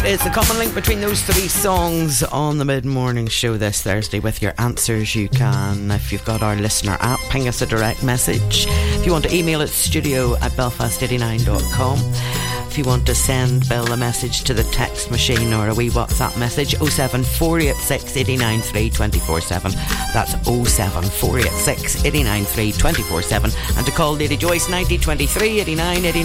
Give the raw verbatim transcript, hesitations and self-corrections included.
Is the common link between those three songs on the mid-morning show this Thursday. With your answers, you can, if you've got our listener app, ping us a direct message. If you want to email it, studio at belfast eighty-nine dot com. If you want to send Bill a message to the text machine or a wee WhatsApp message, oh seven four eight six, eight nine three, two four seven. That's oh seven four eight six, eight nine three, two four seven. And to call Lady Joyce, ninety twenty-three, eighty-nine, eighty-nine.